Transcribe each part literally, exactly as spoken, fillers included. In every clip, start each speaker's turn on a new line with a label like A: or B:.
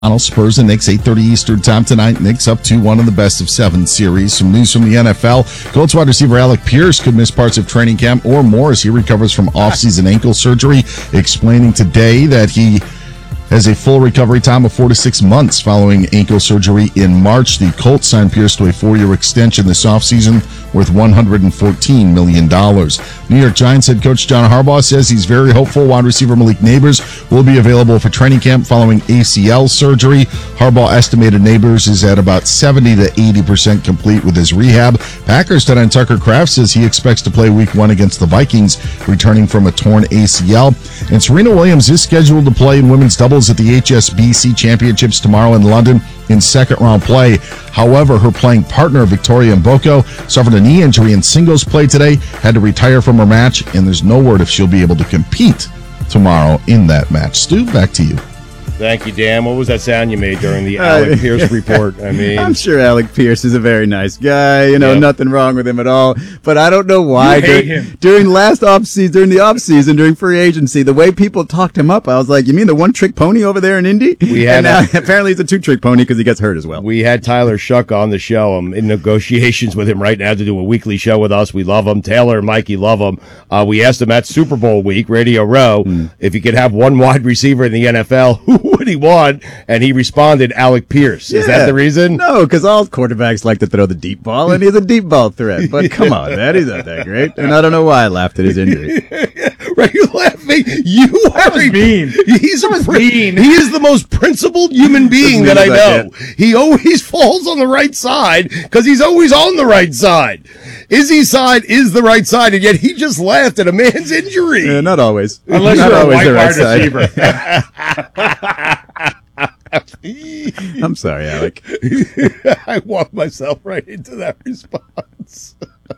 A: Spurs and Knicks, eight thirty Eastern time tonight. Knicks up two one in the best of seven series. Some news from the N F L. Colts wide receiver Alec Pierce could miss parts of training camp or more as he recovers from offseason ankle surgery, explaining today that he has a full recovery time of four to six months following ankle surgery in March. The Colts signed Pierce to a four-year extension this offseason worth one hundred fourteen million dollars. New York Giants head coach John Harbaugh says he's very hopeful wide receiver Malik Neighbors will be available for training camp following A C L surgery. Harbaugh estimated Neighbors is at about seventy to eighty percent complete with his rehab. Packers tight end Tucker Kraft says he expects to play week one against the Vikings, returning from a torn A C L. And Serena Williams is scheduled to play in women's doubles at the H S B C Championships tomorrow in London in second-round play. However, her playing partner, Victoria Mboko, suffered a knee injury in singles play today, had to retire from her match, and there's no word if she'll be able to compete tomorrow in that match. Stu, back to you.
B: Thank you, Dan. What was that sound you made during the Alec uh, Pierce report? I mean,
C: I'm sure Alec Pierce is a very nice guy. You know, yep. Nothing wrong with him at all. But I don't know why.
B: You hate
C: during,
B: him.
C: during last off season, during the off season, during free agency, the way people talked him up, I was like, you mean the one trick pony over there in Indy?
B: We had
C: and now, a, apparently he's a two trick pony because he gets hurt as well.
B: We had Tyler Shuck on the show. I'm in negotiations with him right now to do a weekly show with us. We love him. Taylor and Mikey love him. Uh, we asked him at Super Bowl week, Radio Row, mm. if he could have one wide receiver in the N F L, who would he want? And he responded, Alec Pierce. Is yeah. that the reason?
C: No, because all quarterbacks like to throw the deep ball, and he's a deep ball threat. But come on, man, he's not that great. And I don't know why I laughed at his injury.
B: Right, you're laughing. You
D: that
B: are
D: was mean.
B: He's
D: that was
B: prin-
D: mean.
B: He is the most principled human being that I know. He always falls on the right side because he's always on the right side. Izzy's side is the right side, and yet he just laughed at a man's injury.
C: Yeah, not always.
D: Unless
C: not
D: you're
C: always
D: a white
C: the right
D: receiver.
C: I'm sorry, Alec.
B: I walked myself right into that response.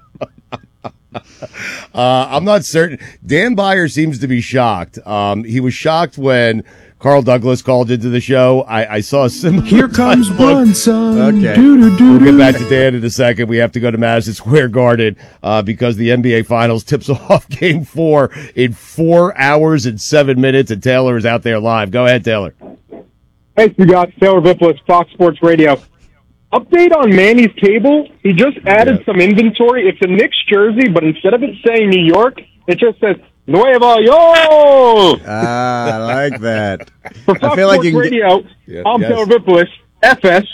B: uh, I'm not certain. Dan Byer seems to be shocked. Um, he was shocked when Carl Douglas called into the show. I, I saw a similar.
D: Here comes one, son.
C: Okay.
B: We'll get back to Dan in a second. We have to go to Madison Square Garden uh, because the N B A Finals tips off Game Four in four hours and seven minutes, and Taylor is out there live. Go ahead, Taylor.
E: Hey, we got Taylor Vippolis, Fox Sports Radio. Update on Manny's cable. He just added yeah. some inventory. It's a Knicks jersey, but instead of it saying New York, it just says Nueva York.
C: Ah, I like that.
E: For Fox
C: I feel like
E: Sports
C: you can
E: Radio,
C: get...
B: yeah,
E: I'm
B: yes.
E: Taylor Vippolis, F S.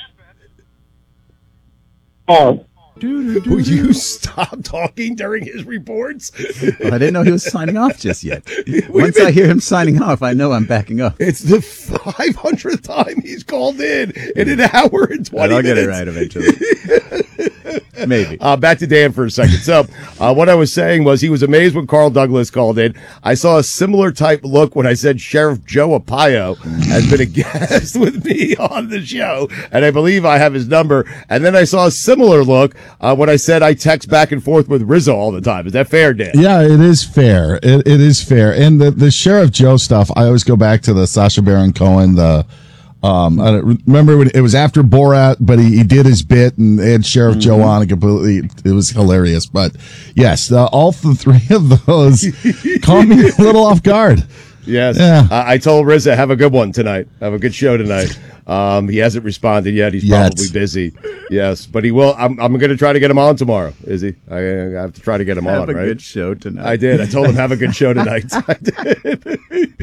E: Oh.
B: Will you stop talking during his reports?
C: Well, I didn't know he was signing off just yet. Once I hear him signing off, I know I'm backing up.
B: It's the five hundredth time he's called in in an hour and twenty
C: I'll
B: minutes.
C: I'll get it right eventually. Maybe.
B: Uh, back to Dan for a second. So uh, what I was saying was he was amazed when Carl Douglas called in. I saw a similar type look when I said Sheriff Joe Arpaio has been a guest with me on the show, and I believe I have his number. And then I saw a similar look uh, when I said I text back and forth with Rizzo all the time. Is that fair, Dan?
A: Yeah, it is fair. It, it is fair. And the, the Sheriff Joe stuff, I always go back to the Sacha Baron Cohen, the Um, I don't remember when it was after Borat, but he, he did his bit and they had Sheriff mm-hmm. Joe on and completely, it was hilarious. But yes, uh, all the three of those caught me a little off guard.
B: Yes.
A: Yeah.
B: Uh, I told Rizzo, have a good one tonight. Have a good show tonight. Um, he hasn't responded yet. He's
A: Yet.
B: probably busy. Yes, but he will. I'm, I'm going to try to get him on tomorrow. Is he? I, I have to try to get him
C: have
B: on,
C: a
B: right?
C: Good show tonight.
B: I did. I told him have a good show tonight. I did.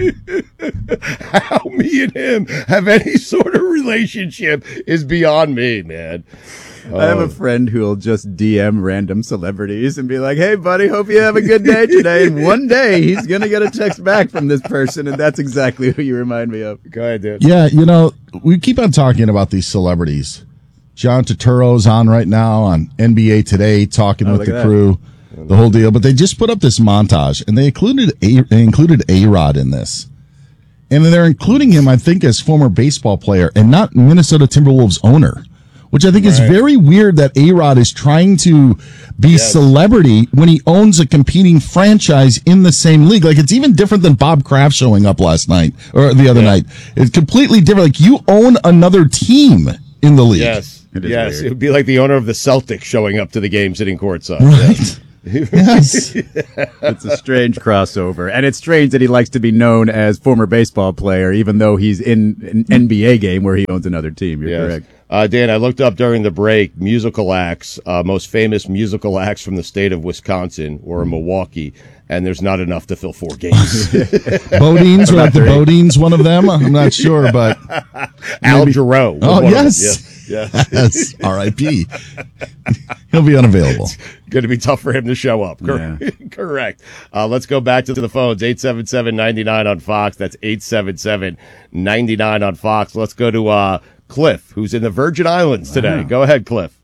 B: How me and him have any sort of relationship is beyond me, man.
C: I have a friend who will just D M random celebrities and be like, hey, buddy, hope you have a good day today. And one day he's going to get a text back from this person, and that's exactly who you remind me of.
B: Go ahead, dude.
A: Yeah, you know, we keep on talking about these celebrities. John Turturro's on right now on N B A Today talking
C: oh,
A: with the crew,
B: that.
A: the whole deal. But they just put up this montage, and they included a, they included A-Rod in this. And they're including him, I think, as former baseball player and not Minnesota Timberwolves owner. Which I think right. is very weird that A-Rod is trying to be yes. celebrity when he owns a competing franchise in the same league. Like, it's even different than Bob Kraft showing up last night or the other yeah. night. It's completely different. Like, you own another team in the league.
B: Yes.
C: It is
B: yes.
C: weird.
B: It would be like the owner of the Celtics showing up to the game sitting courtside.
A: Right.
B: Yes.
A: Yes.
C: It's a strange crossover. And it's strange that he likes to be known as former baseball player, even though he's in an N B A game where he owns another team. You're
B: Yes.
C: correct.
B: Uh, Dan, I looked up during the break musical acts, uh, most famous musical acts from the state of Wisconsin or Milwaukee, and there's not enough to fill four games.
A: Bodines, or like the Bodines, one of them. I'm not sure, but
B: Al Jarreau. was
A: Oh,
B: one of them.
A: yes.
B: Yeah. yeah.
A: yes, R I P He'll be unavailable.
B: Going to be tough for him to show up. Cor-
C: Yeah.
B: Correct. Uh, let's go back to the phones. eight seven seven, nine nine on Fox. That's eight seven seven, nine nine on Fox. Let's go to uh, Cliff, who's in the Virgin Islands today.
C: Wow.
B: Go ahead, Cliff.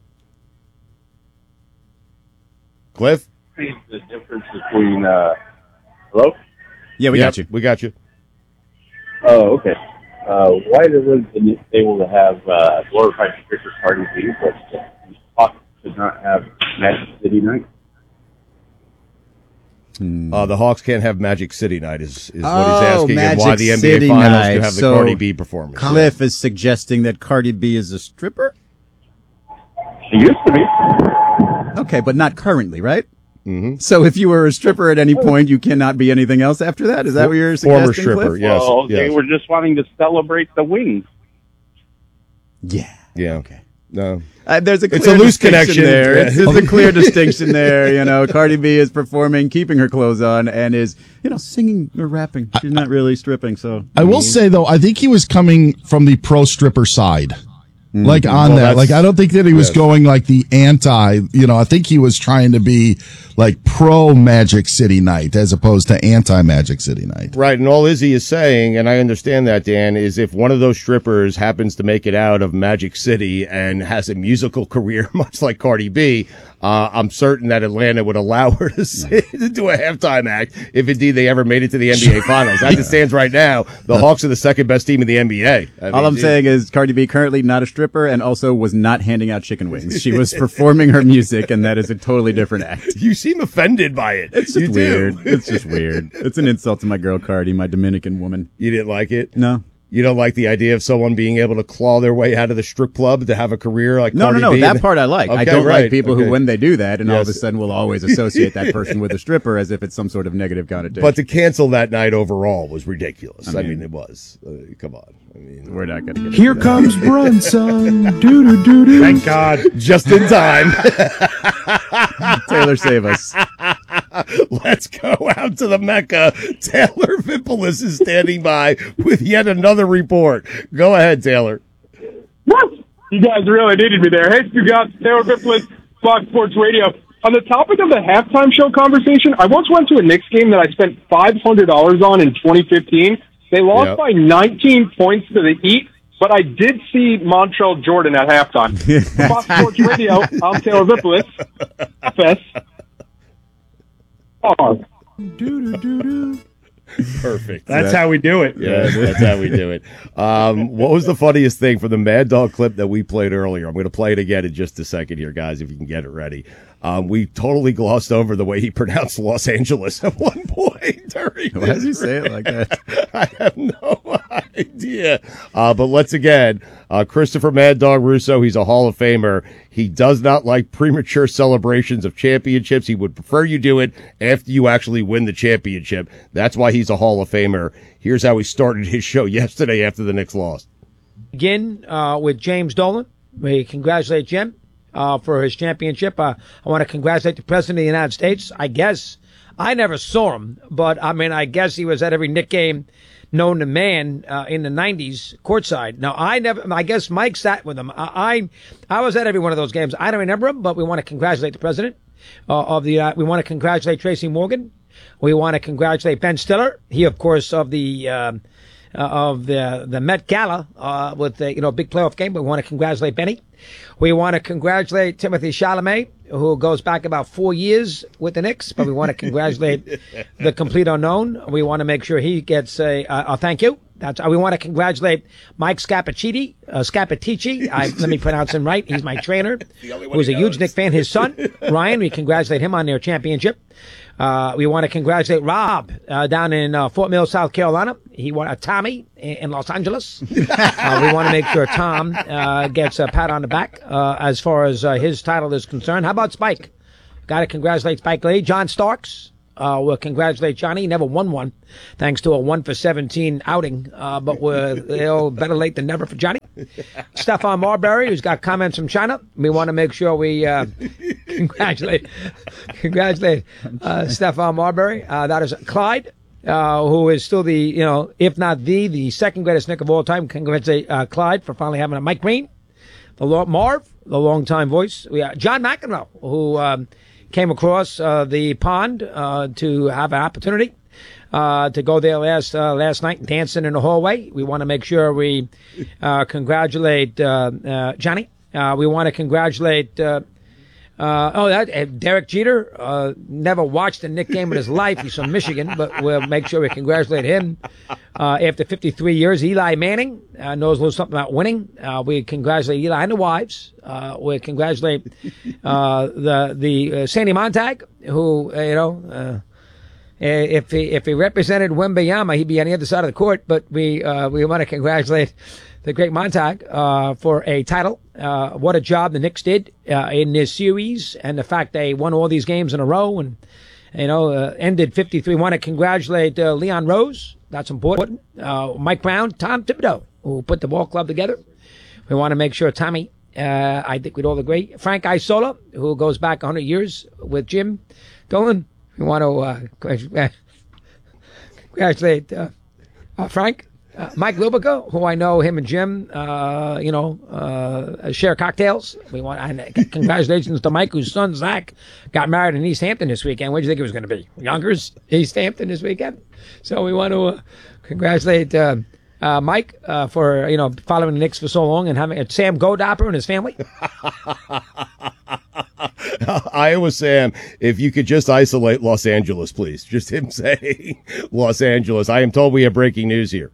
B: Cliff?
F: The difference between uh hello?
C: Yeah, we
B: Yep,
C: got you.
B: We got you.
F: Oh, okay. Uh why was it able to have uh glorified stripper Cardi B, but Fox did not have Magic City Night?
B: Uh, the Hawks can't have Magic City Night is, is what
C: Oh,
B: he's asking, and why
C: Magic
B: the N B A
C: City
B: Finals
C: Night.
B: could have the
C: So,
B: Cardi B performance.
C: Cliff is suggesting that Cardi B is a stripper?
F: She used to be.
C: Okay, but not currently, right? Mm-hmm. So if you were a stripper at any point, you cannot be anything else after that? Is that what you're suggesting,
B: Former stripper,
C: Cliff?
B: yes.
F: Well, they
B: yes.
F: were just wanting to celebrate the wings.
C: Yeah.
B: Yeah.
C: Okay.
B: No.
C: Uh, there's a clear
B: It's a loose
C: distinction
B: connection.
C: there.
B: Yeah.
C: It's, there's a clear distinction there. You know, Cardi B is performing, keeping her clothes on, and is, you know, singing or rapping. She's not really stripping, so.
A: I will say, though, I think he was coming from the pro stripper side. Like on
B: Well,
A: that.
B: that's-
A: Like, I don't think that he was
B: yes.
A: going like the anti, you know, I think he was trying to be like pro Magic City Night as opposed to anti Magic City Night.
B: Right, and all Izzy is saying, and I understand that, Dan, is if one of those strippers happens to make it out of Magic City and has a musical career, much like Cardi B, uh, I'm certain that Atlanta would allow her to, sit, to do a halftime act if indeed they ever made it to the N B A Finals. As it stands right now, the Hawks are the second best team in the N B A. I mean,
C: All I'm
B: geez.
C: saying is Cardi B currently not a stripper and also was not handing out chicken wings. She was performing her music, and that is a totally different act.
B: You seem offended by it.
C: It's
B: you
C: just
B: do.
C: weird. It's just weird. It's an insult to my girl Cardi, my Dominican woman.
B: You didn't like it?
C: No.
B: You don't like the idea of someone being able to claw their way out of the strip club to have a career like
C: No,
B: Cardi
C: no, no.
B: B?
C: That part I like. I
B: Okay,
C: don't
B: right.
C: like people
B: Okay.
C: who, when they do that, and all of a
B: Yes.
C: sudden will always associate that person with a stripper as if it's some sort of negative connotation.
B: But to cancel that night overall was ridiculous. I
C: I
B: mean,
C: mean-
B: it was. Uh, come on. I mean,
C: we're not going to get
D: Here
C: into
D: comes Brunson. Doo doo doo doo.
B: thank God, just in time.
C: that. Taylor, save us.
B: Let's go out to the Mecca. Taylor Vippolis is standing by with yet another report. Go ahead, Taylor.
E: You guys really needed me there. Hey, Stugatz, Taylor Vippolis, Fox Sports Radio. On the topic of the halftime show conversation, I once went to a Knicks game that I spent five hundred dollars on in twenty fifteen. They lost
B: Yep.
E: by nineteen points to the Heat, but I did see Montreal Jordan at halftime. For Fox Sports Radio, I'm Taylor Vippolis. F S. Oh.
D: Doo doo doo doo.
B: Perfect.
G: That's how we do it.
B: Yeah, that's how we do it. Um, what was the funniest thing from the Mad Dog clip that we played earlier? I'm going to play it again in just a second here, guys, if you can get it ready. Um, we totally glossed over the way he pronounced Los Angeles at one point during
C: Why does he
B: this
C: say it like that?
B: I have no idea. Uh, but let's again, uh, Christopher Mad Dog Russo, he's a Hall of Famer. He does not like premature celebrations of championships. He would prefer you do it after you actually win the championship. That's why he's a Hall of Famer. Here's how he started his show yesterday after the Knicks lost.
H: Begin uh, with James Dolan. We congratulate Jim uh, for his championship. Uh, I want to congratulate the President of the United States. I guess I never saw him, but I mean, I guess he was at every Knick game known to man uh, in the nineties courtside. Now, I never, I guess Mike sat with him. I, I, I was at every one of those games. I don't remember him, but we want to congratulate the President uh, of the, uh, we want to congratulate Tracy Morgan. We want to congratulate Ben Stiller. He, of course, of the, um, uh, of the, the Met Gala, uh, with the, you know, big playoff game. We want to congratulate Benny. We want to congratulate Timothy Chalamet, who goes back about four years with the Knicks, but we want to congratulate the complete unknown. We want to make sure he gets a, a, a thank you. That's, we want to congratulate Mike Scapacci, uh, Scapatici. I, let me pronounce him right. He's my trainer, who's a huge Knick fan. His son, Ryan, we congratulate him on their championship. Uh, we want to congratulate Rob uh, down in uh, Fort Mill, South Carolina. He won a Tommy in, in Los Angeles. uh, we want to make sure Tom uh, gets a pat on the back uh, as far as uh, his title is concerned. How about Spike? got to congratulate Spike Lee. John Starks. Uh, we'll congratulate Johnny. He never won one, thanks to a one for seventeen outing. Uh, but we're you know, better late than never for Johnny. Stefan Marbury, who's got comments from China. We want to make sure we uh, congratulate, congratulate uh, Stefan Marbury. Uh, that is Clyde, uh, who is still the, you know, if not the, the second greatest Nick of all time. Congratulate uh, Clyde for finally having a Mike Green. The long, Marv, the longtime voice. We have John McEnroe, who um, came across uh, the pond uh, to have an opportunity uh, to go there last uh, last night, dancing in the hallway. We want to make sure we uh, congratulate uh, uh, Johnny. Uh, we want to congratulate. Uh, Uh, oh, that uh, Derek Jeter uh, never watched a Knick game in his life. He's from Michigan, but we'll make sure we congratulate him. Uh, after fifty-three years, Eli Manning uh, knows a little something about winning. Uh, we congratulate Eli and the wives. Uh, we congratulate uh, the the uh, Sandy Montag, who uh, you know, uh, if he if he represented Wembayama, he'd be on the other side of the court. But we uh, we want to congratulate the great Montag uh, for a title. Uh, what a job the Knicks did uh, in this series, and the fact they won all these games in a row and, you know, uh, ended fifty-three. Want to congratulate uh, Leon Rose. That's important. Uh, Mike Brown, Tom Thibodeau, who put the ball club together. We want to make sure Tommy, uh, I think we'd all agree. Frank Isola, who goes back one hundred years with Jim Dolan. We want to uh, congratulate uh, uh, Frank. Uh, Mike Lubica, who I know him and Jim, uh, you know, uh, share cocktails. We want and congratulations to Mike, whose son Zach got married in East Hampton this weekend. What do you think it was going to be? Yonkers, East Hampton this weekend. So we want to uh, congratulate uh, uh, Mike uh, for you know following the Knicks for so long and having uh, Sam Godopper and his family.
B: Iowa Sam, if you could just isolate Los Angeles, please. Just him saying Los Angeles. I am told we have breaking news here.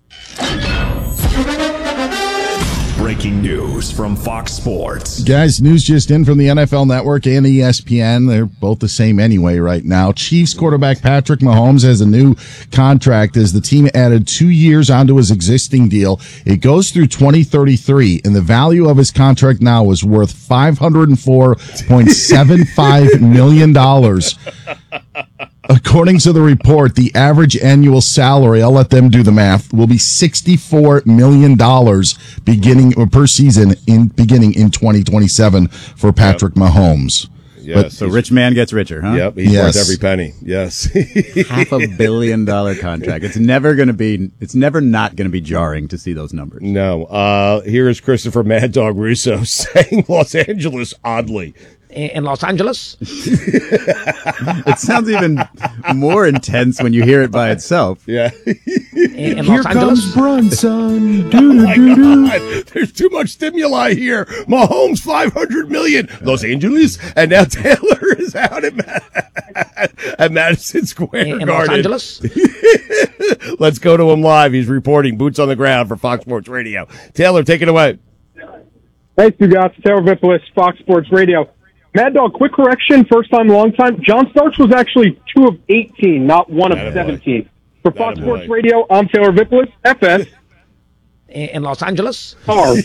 G: Breaking news from Fox Sports.
A: Guys, news just in from the N F L Network and E S P N. They're both the same anyway right now. Chiefs quarterback Patrick Mahomes has a new contract as the team added two years onto his existing deal. It goes through twenty thirty-three, and the value of his contract now is worth five hundred four point seven five million dollars. According to the report, the average annual salary, I'll let them do the math, will be sixty-four million dollars beginning or per season in beginning in twenty twenty-seven for Patrick yep. Mahomes.
B: Yes,
C: but, so rich man gets richer, huh?
B: Yep, he's
A: yes.
B: worth every penny. Yes.
C: Half a billion dollar contract. It's never going to be, it's never not going to be jarring to see those numbers.
B: No. Uh, here is Christopher Mad Dog Russo saying Los Angeles oddly.
H: In Los Angeles.
C: It sounds even more intense when you hear it by itself.
B: Yeah.
H: In, in
D: Here
H: Los
D: comes
H: Angeles.
D: Brunson.
B: Oh
D: Doo
B: my
D: doo doo.
B: God. There's too much stimuli here. Mahomes five hundred million. Los Angeles. And now Taylor is out at, Ma- at Madison Square
H: In, in
B: Garden.
H: Los Angeles.
B: Let's go to him live. He's reporting boots on the ground for Fox Sports Radio. Taylor, take it away.
E: Thanks, you guys. Taylor Vippolis, Fox Sports Radio. Mad Dog, quick correction, first time, long time. John Starks was actually two of eighteen, not one of seventeen. For Fox Sports Radio, I'm Taylor Vippolis, F S.
H: In, in Los Angeles.
E: R.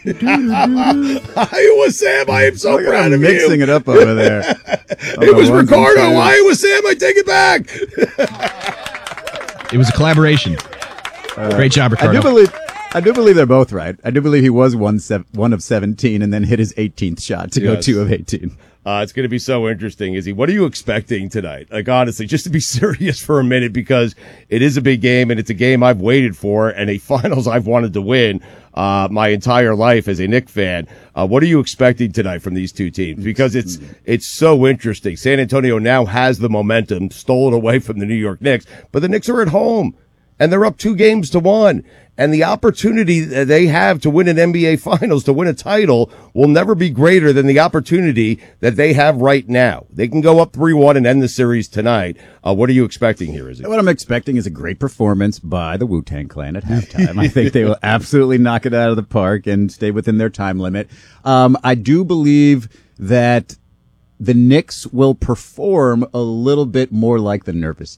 B: Iowa Sam, I am so
C: Look at
B: proud
C: him
B: of
C: mixing
B: you.
C: it up over there.
B: It was Ricardo. Iowa Sam, I take it back.
I: It was a collaboration. Uh, Great job, Ricardo.
C: I do believe. I do believe they're both right. I do believe he was one sev- one of seventeen and then hit his eighteenth shot to
B: Yes.
C: go two of eighteen.
B: Uh, it's going to be so interesting, Izzy. What are you expecting tonight? Like, honestly, just to be serious for a minute, because it is a big game and it's a game I've waited for and a finals I've wanted to win uh, my entire life as a Knick fan. Uh, what are you expecting tonight from these two teams? Because it's it's so interesting. San Antonio now has the momentum, stolen away from the New York Knicks, but the Knicks are at home and they're up two games to one. And the opportunity that they have to win an N B A Finals, to win a title, will never be greater than the opportunity that they have right now. They can go up three one and end the series tonight. Uh, what are you expecting here, Izzy?
C: What I'm expecting is a great performance by the Wu-Tang Clan at halftime. I think they will absolutely knock it out of the park and stay within their time limit. Um, I do believe that the Knicks will perform a little bit more like the nervous team.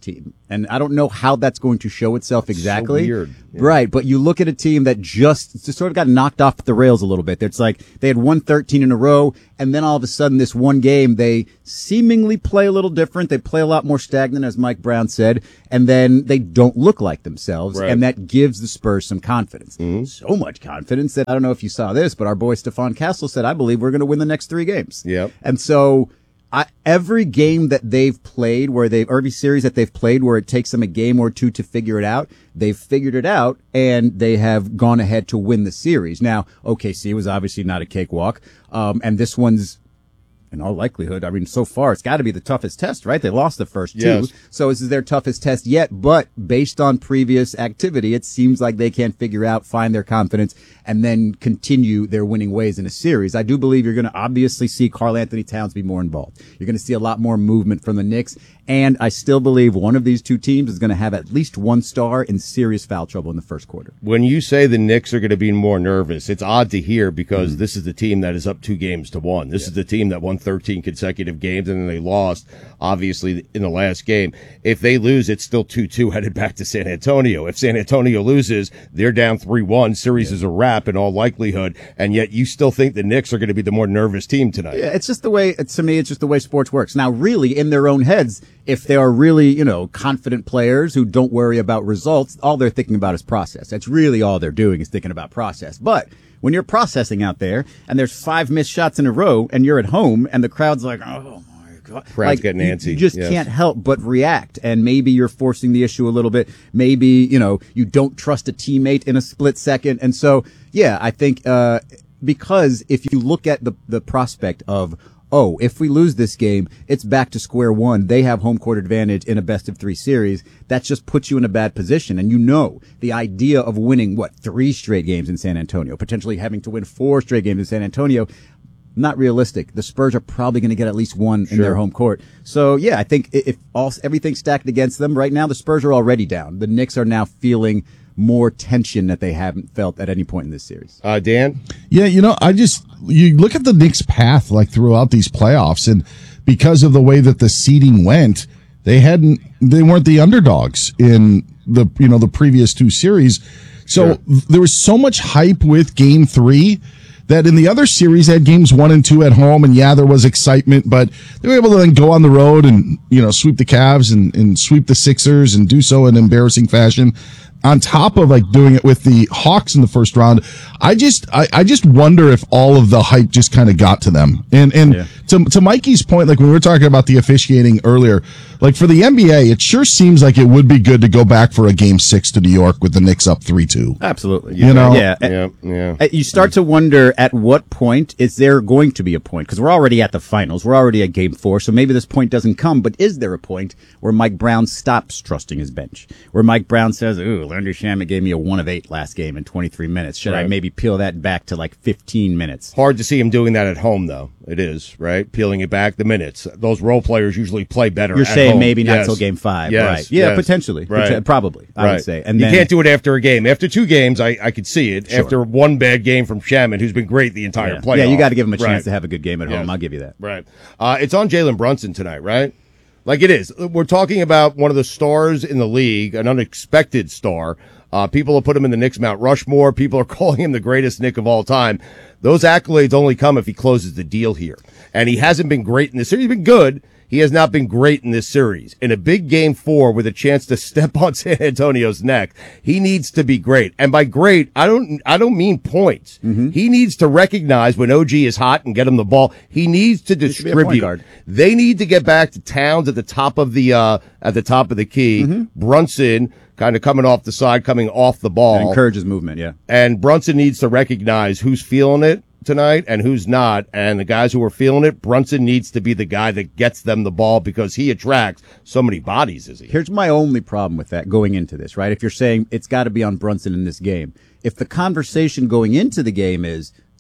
C: And I don't know how that's going to show itself exactly.
B: So weird. Yeah.
C: Right. But you look at a team that just, just sort of got knocked off the rails a little bit. It's like they had won thirteen in a row, and then all of a sudden this one game, they seemingly play a little different. They play a lot more stagnant, as Mike Brown said, and then they don't look like themselves,
B: Right.
C: and that gives the Spurs some confidence.
B: Mm-hmm.
C: So much confidence that I don't know if you saw this, but our boy Stephon Castle said, I believe we're going to win the next three games.
B: Yep.
C: And so I, every game that they've played where they've, or every series that they've played where it takes them a game or two to figure it out, they've figured it out and they have gone ahead to win the series. Now, O K C was obviously not a cakewalk. Um, and this one's, in all likelihood, I mean, so far, it's got to be the toughest test, right? They lost the first two.
B: Yes.
C: So this is their toughest test yet. But based on previous activity, it seems like they can figure out, find their confidence, and then continue their winning ways in a series. I do believe you're going to obviously see Karl Anthony Towns be more involved. You're going to see a lot more movement from the Knicks. And I still believe one of these two teams is going to have at least one star in serious foul trouble in the first quarter.
B: When you say the Knicks are going to be more nervous, it's odd to hear because mm-hmm. this is the team that is up two games to one. This yeah. is the team that won thirteen consecutive games, and then they lost, obviously, in the last game. If they lose, it's still two two headed back to San Antonio. If San Antonio loses, they're down three one. Series yeah. is a wrap in all likelihood, and yet you still think the Knicks are going to be the more nervous team tonight.
C: Yeah, it's just the way, to me, it's just the way sports works. Now, really, in their own heads, if they are really, you know, confident players who don't worry about results, all they're thinking about is process. That's really all they're doing is thinking about process. But when you're processing out there and there's five missed shots in a row and you're at home and the crowd's like, oh my God.
B: Crowd's
C: like,
B: getting antsy.
C: You, you just
B: yes.
C: can't help but react. And maybe you're forcing the issue a little bit. Maybe, you know, you don't trust a teammate in a split second. And so, yeah, I think, uh, because if you look at the, the prospect of, oh, if we lose this game, it's back to square one. They have home court advantage in a best of three series. That just puts you in a bad position. And you know, the idea of winning, what, three straight games in San Antonio, potentially having to win four straight games in San Antonio, not realistic. The Spurs are probably going to get at least one
B: sure.
C: in their home court. So, yeah, I think if all everything's stacked against them right now, the Spurs are already down. The Knicks are now feeling more tension that they haven't felt at any point in this series.
B: Uh, Dan?
A: Yeah, you know, I just, you look at the Knicks' path like throughout these playoffs, and because of the way that the seeding went, they hadn't, they weren't the underdogs in the, you know, the previous two series. So sure. there was so much hype with game three that in the other series, they had games one and two at home, and yeah, there was excitement, but they were able to then go on the road and, you know, sweep the Cavs and, and sweep the Sixers and do so in embarrassing fashion. On top of like doing it with the Hawks in the first round, I just I, I just wonder if all of the hype just kind of got to them. And and yeah. to to Mikey's point, like when we were talking about the officiating earlier, like for the N B A, it sure seems like it would be good to go back for a game six to New York with the Knicks up three two.
C: Absolutely,
A: you know,
C: yeah,
B: yeah, yeah.
C: You start to wonder at what point is there going to be a point, because we're already at the finals, we're already at game four, so maybe this point doesn't come. But is there a point where Mike Brown stops trusting his bench, where Mike Brown says, "Ooh, Landry Shamet gave me a one of eight last game in twenty-three minutes. Should right. I maybe peel that back to like fifteen minutes?"
B: Hard to see him doing that at home, though. It is, right? Peeling it back the minutes. Those role players usually play better.
C: You're
B: at
C: saying
B: home.
C: maybe not
B: yes.
C: till game five,
B: yes.
C: right? Yeah,
B: yes.
C: potentially,
B: right.
C: Pot- probably. I
B: right.
C: would say, and
B: you
C: then,
B: can't do it after a game. After two games, I, I could see it.
C: Sure.
B: After one bad game from Shaman, who's been great the entire
C: yeah.
B: playoff.
C: Yeah, you got to give him a chance
B: right.
C: to have a good game at
B: yes.
C: home. I'll give you that.
B: Right. Uh, it's on Jalen Brunson tonight, right? Like it is. We're talking about one of the stars in the league, an unexpected star. Uh, people have put him in the Knicks Mount Rushmore. People are calling him the greatest Knick of all time. Those accolades only come if he closes the deal here. And he hasn't been great in this series. He's been good. He has not been great in this series. In a big game four with a chance to step on San Antonio's neck, he needs to be great. And by great, I don't, I don't mean points. Mm-hmm. He needs to recognize when O G is hot and get him the ball. He needs to distribute. They need to get back to Towns at the top of the, uh, at the top of the key. Mm-hmm. Brunson kind of coming off the side, coming off the ball.
C: It encourages movement, yeah.
B: And Brunson needs to recognize who's feeling it tonight and who's not. And the guys who are feeling it, Brunson needs to be the guy that gets them the ball because he attracts so many bodies, is he?
C: Here's my only problem with that going into this, right? If you're saying it's got to be on Brunson in this game, if the conversation going into the game is,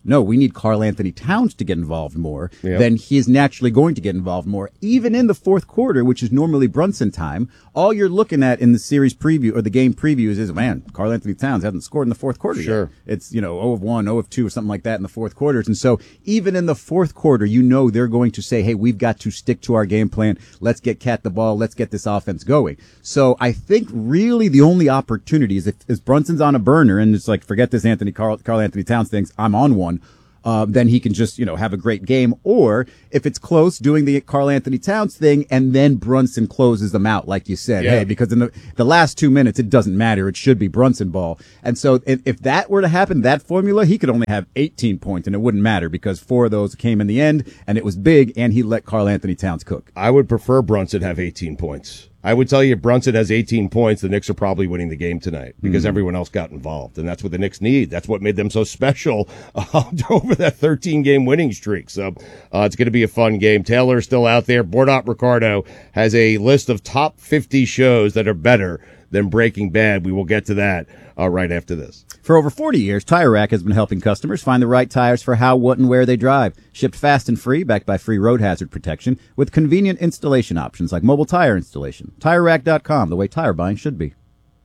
C: no, we need Karl Anthony Towns to get involved more,
B: Yep.
C: then he's naturally going to get involved more. Even in the fourth quarter, which is normally Brunson time, all you're looking at in the series preview or the game previews is, man, Karl Anthony Towns hasn't scored in the fourth quarter
B: Sure.
C: yet. It's, you know, zero of one, zero of two, or something like that in the fourth quarters. And so even in the fourth quarter, you know they're going to say, hey, we've got to stick to our game plan. Let's get Cat the ball. Let's get this offense going. So I think really the only opportunity is if, if Brunson's on a burner and it's like, forget this Anthony Karl, Karl Anthony Towns things, I'm on one. Uh, then he can just, you know, have a great game. Or if it's close, doing the Karl Anthony Towns thing, and then Brunson closes them out, like you said.
B: Yeah.
C: Hey, because in the, the last two minutes, it doesn't matter. It should be Brunson ball. And so if, if that were to happen, that formula, he could only have eighteen points, and it wouldn't matter because four of those came in the end, and it was big, and he let Karl Anthony Towns cook.
B: I would prefer Brunson have eighteen points. I would tell you if Brunson has eighteen points, the Knicks are probably winning the game tonight because
C: Mm-hmm.
B: everyone else got involved. And that's what the Knicks need. That's what made them so special uh, over that thirteen-game winning streak. So uh, it's going to be a fun game. Taylor's still out there. Bordot Ricardo has a list of top fifty shows that are better than Breaking Bad. We will get to that uh, right after this.
C: For over forty years, Tire Rack has been helping customers find the right tires for how, what, and where they drive. Shipped fast and free, backed by free road hazard protection, with convenient installation options like mobile tire installation. Tire Rack dot com, the way tire buying should be.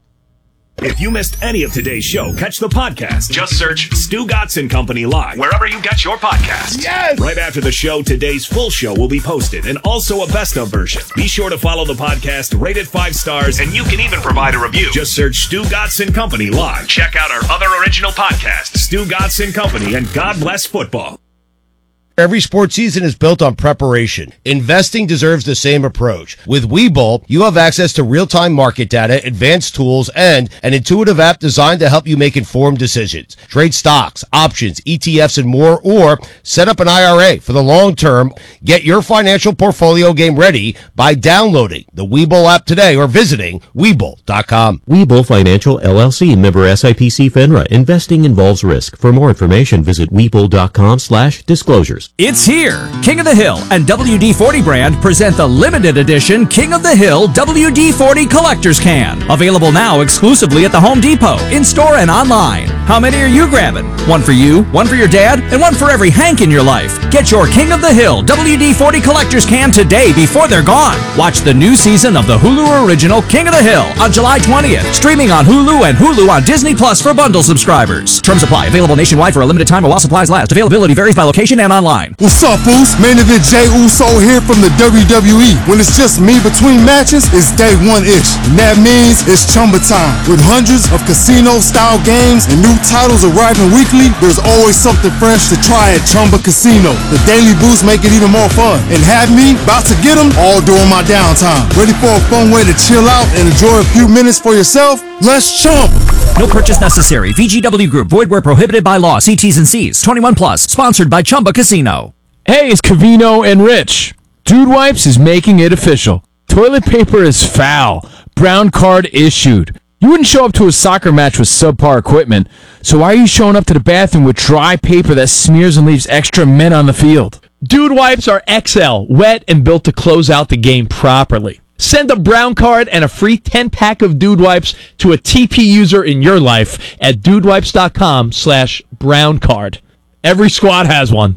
G: If you missed any of today's show, catch the podcast. Just search Stu Gotson Company Live, wherever you get your podcasts.
B: Yes!
G: Right after the show, today's full show will be posted, and also a best-of version. Be sure to follow the podcast, rate it five stars, and you can even provide a review. Just search Stu Gotson Company Live. Check out our other original podcasts, Stu Gotson Company and God Bless Football.
B: Every sports season is built on preparation. Investing deserves the same approach. With Webull, you have access to real-time market data, advanced tools, and an intuitive app designed to help you make informed decisions. Trade stocks, options, E T Fs, and more, or set up an I R A for the long term. Get your financial portfolio game ready by downloading the Webull app today or visiting Webull dot com.
J: Webull Financial, L L C, member S I P C FINRA. Investing involves risk. For more information, visit Webull dot com slash disclosures.
K: It's here! King of the Hill and W D forty brand present the limited edition King of the Hill W D forty Collector's Can. Available now exclusively at the Home Depot, in-store and online. How many are you grabbing? One for you, one for your dad, and one for every Hank in your life. Get your King of the Hill W D forty Collector's Can today before they're gone. Watch the new season of the Hulu original King of the Hill on July twentieth. Streaming on Hulu and Hulu on Disney Plus for bundle subscribers. Terms apply. Available nationwide for a limited time or while supplies last. Availability varies by location and online.
L: What's up, Boost? Main event Jey Uso here from the W W E. When it's just me between matches, it's day one-ish. And that means it's Chumba time. With hundreds of casino-style games and new titles arriving weekly, there's always something fresh to try at Chumba Casino. The Daily Boost make it even more fun. And have me about to get them all during my downtime. Ready for a fun way to chill out and enjoy a few minutes for yourself? Let's chump!
K: No purchase necessary. V G W Group. Void where prohibited by law. See T's and C's. twenty-one plus. Sponsored by Chumba Casino.
D: Hey, it's Cavino and Rich. Dude Wipes is making it official. Toilet paper is foul. Brown card issued. You wouldn't show up to a soccer match with subpar equipment, so why are you showing up to the bathroom with dry paper that smears and leaves extra men on the field?
I: Dude Wipes are X L, wet and built to close out the game properly. Send a brown card and a free ten-pack of Dude Wipes to a T P user in your life at dudewipes.com slash brown card. Every squad has one.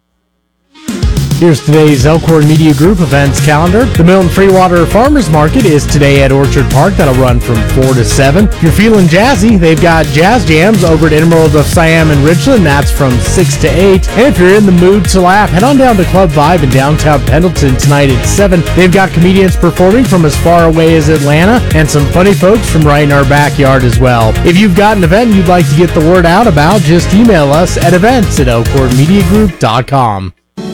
M: Here's today's Elkhorn Media Group events calendar. The Milton Freewater Farmers Market is today at Orchard Park. That'll run from four to seven. If you're feeling jazzy, they've got jazz jams over at Emerald of Siam and Richland. That's from six to eight. And if you're in the mood to laugh, head on down to Club Vibe in downtown Pendleton tonight at seven. They've got comedians performing from as far away as Atlanta and some funny folks from right in our backyard as well. If you've got an event you'd like to get the word out about, just email us at events at elkhorn media group dot com.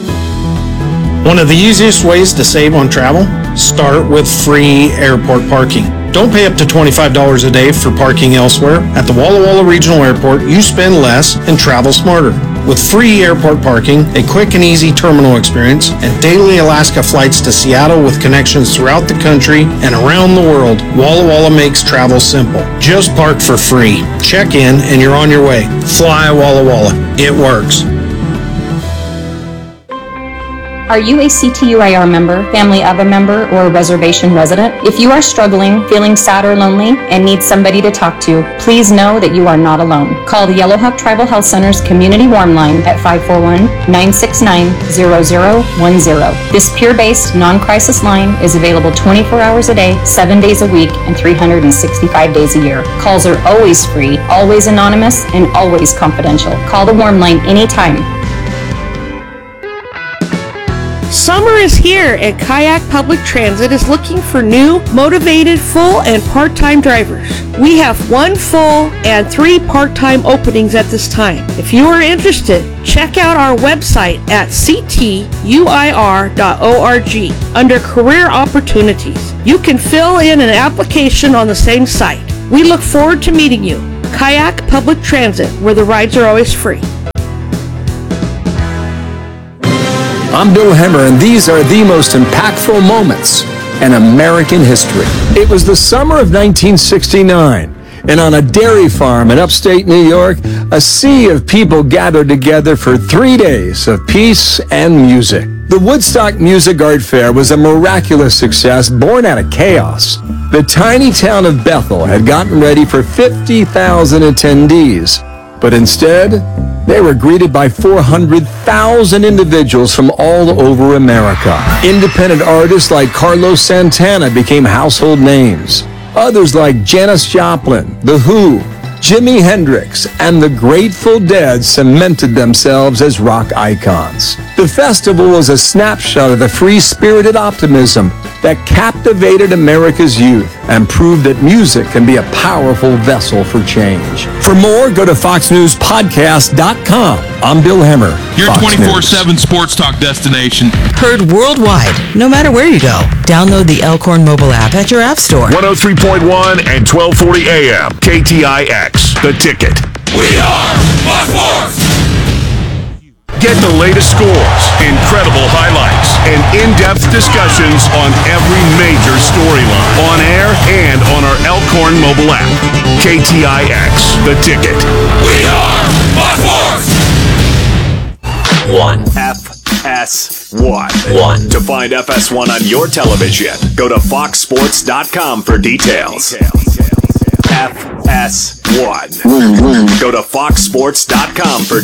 N: One of the easiest ways to save on travel? Start with free airport parking. Don't pay up to twenty-five dollars a day for parking elsewhere. At the Walla Walla Regional Airport, you spend less and travel smarter. With free airport parking, a quick and easy terminal experience, and daily Alaska flights to Seattle with connections throughout the country and around the world, Walla Walla makes travel simple. Just park for free. Check in and you're on your way. Fly Walla Walla. It works.
O: Are you a C T U I R member, family of a member, or a reservation resident? If you are struggling, feeling sad or lonely, and need somebody to talk to, please know that you are not alone. Call the Yellowhawk Tribal Health Center's Community Warm Line at five four one, nine six nine, zero zero one zero. This peer-based, non-crisis line is available twenty-four hours a day, seven days a week, and three hundred sixty-five days a year. Calls are always free, always anonymous, and always confidential. Call the Warm Line anytime.
P: Summer is here, and Kayak Public Transit is looking for new, motivated, full and part-time drivers. We have one full and three part-time openings at this time. If you are interested, check out our website at c t u i r dot org under Career Opportunities. You can fill in an application on the same site. We look forward to meeting you. Kayak Public Transit, where the rides are always free.
Q: I'm Bill Hemmer, and these are the most impactful moments in American history. It was the summer of nineteen sixty-nine, and on a dairy farm in upstate New York, a sea of people gathered together for three days of peace and music. The Woodstock Music Art Fair was a miraculous success born out of chaos. The tiny town of Bethel had gotten ready for fifty thousand attendees, but instead, they were greeted by four hundred thousand individuals from all over America. Independent artists like Carlos Santana became household names. Others like Janis Joplin, The Who, Jimi Hendrix, and the Grateful Dead cemented themselves as rock icons. The festival was a snapshot of the free-spirited optimism that captivated America's youth and proved that music can be a powerful vessel for change. For more, go to fox news podcast dot com. I'm Bill Hemmer.
R: Your
Q: Fox
R: twenty-four seven
Q: News.
R: sports talk destination.
S: Heard worldwide, no matter where you go. Download the Elkhorn mobile app at your app store.
G: one oh three point one and twelve forty A M. K T I X. The Ticket.
T: We are Fox Sports.
G: Get the latest scores, incredible highlights, and in-depth discussions on every major storyline on air and on our Elkhorn mobile app. K T I X. The Ticket.
T: We are Fox Sports.
G: One. F S one. One. To find F S one on your television, go to fox sports dot com for details. F S one. Go to fox sports dot com for